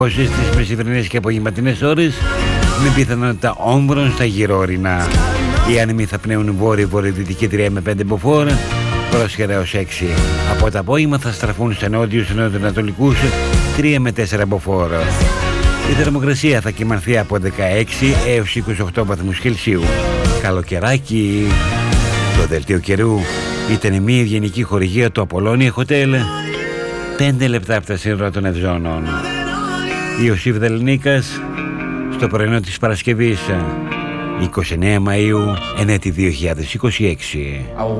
Στις μεσημερινές και απογευματινές ώρες με πιθανότητα όμβρων στα γυρόρυνα. Οι άνεμοι θα πνέουν βόρειο-βορειοδυτική 3 με 5 μποφόρ, πρόσχερα έως 6. Από το απόγευμα θα στραφούν σε νότιους και νότιο-ανατολικούς 3 με 4 μποφόρ. Η θερμοκρασία θα κυμανθεί από 16 έως 28 βαθμούς Κελσίου. Καλοκαιράκι. Το δελτίο καιρού ήταν μια ευγενική χορηγία του Απολώνια Hotel, 5 λεπτά από τα σύνορα των Ευζώνων. Ιωσήφ Δελνίκας στο πρωινό της Παρασκευής, 29 Μαΐου, ενέτη 2026.